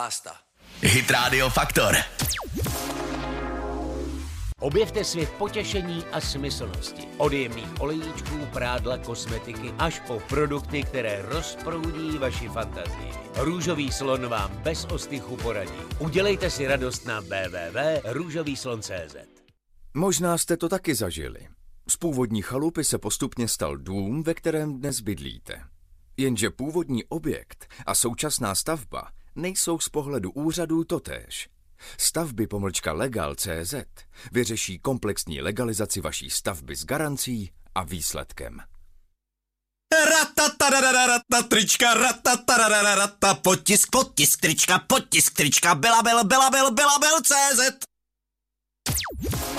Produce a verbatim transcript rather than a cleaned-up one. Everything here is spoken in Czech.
Basta. Hit Radio Faktor. Objevte svět potěšení a smyslnosti. Od jemných olejíčků, prádla, kosmetiky až po produkty, které rozproudí vaši fantazii. Růžový slon vám bez ostychu poradí. Udělejte si radost na w w w tečka růžový slon tečka cé zet. Možná jste to taky zažili. Z původní chalupy se postupně stal dům, ve kterém dnes bydlíte. Jenže původní objekt a současná stavba nejsou z pohledu úřadů totéž. Stavby pomlčka legal tečka cé zet vyřeší komplexní legalizaci vaší stavby s garancí a výsledkem. Ratatarararata, trička, ratatarararata, potisk, potisk, trička, potisk, trička, Belabil, Belabil, Belabil, cé zet.